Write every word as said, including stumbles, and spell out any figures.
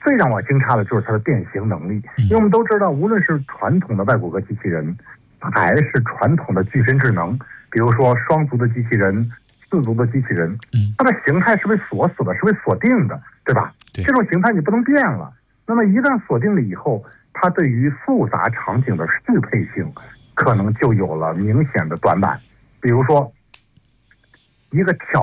最让我惊诧的就是它的变形能力，因为我们都知道，无论是传统的外骨骼机器人，还是传统的具身智能，比如说双足的机器人、四足的机器人，它的形态是被锁死的，是被锁定的，对吧？ 对， 这种形态你不能变了。那么一旦锁定了以后，它对于复杂场景的适配性可能就有了明显的短板。比如说一个挑